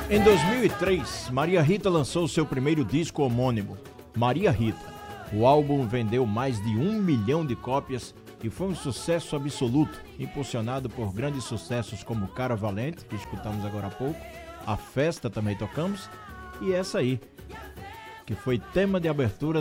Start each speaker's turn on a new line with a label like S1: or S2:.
S1: Em 2003, Maria Rita lançou seu primeiro disco homônimo, Maria Rita. O álbum vendeu mais de 1 milhão de cópias e foi um sucesso absoluto, impulsionado por grandes sucessos como Cara Valente, que escutamos agora há pouco, A Festa também tocamos, e essa aí, que foi tema de abertura